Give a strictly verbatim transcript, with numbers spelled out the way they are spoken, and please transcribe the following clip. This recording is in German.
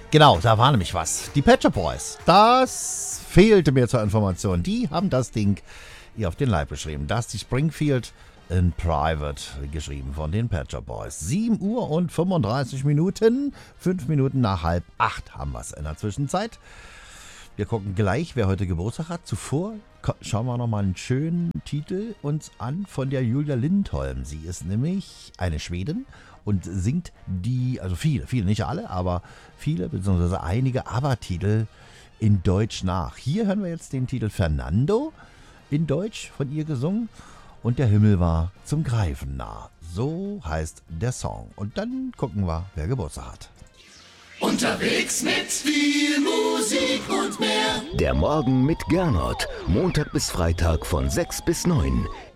Genau, da war nämlich was. Die Pet Shop Boys, das fehlte mir zur Information. Die haben das Ding hier auf den Leib geschrieben. Dusty Springfield in Private geschrieben von den Pet Shop Boys. sieben Uhr und fünfunddreißig Minuten. Fünf Minuten nach halb acht haben wir es in der Zwischenzeit. Wir gucken gleich, wer heute Geburtstag hat. Zuvor schauen wir nochmal einen schönen Titel uns an von der Julia Lindholm. Sie ist nämlich eine Schwedin und singt die, also viele, viele, nicht alle, aber viele, beziehungsweise einige ABBA-Titel in Deutsch nach. Hier hören wir jetzt den Titel Fernando in Deutsch von ihr gesungen und der Himmel war zum Greifen nah. So heißt der Song. Und dann gucken wir, wer Geburtstag hat. Unterwegs mit viel Musik und mehr. Der Morgen mit Gernot. Montag bis Freitag von sechs bis neun.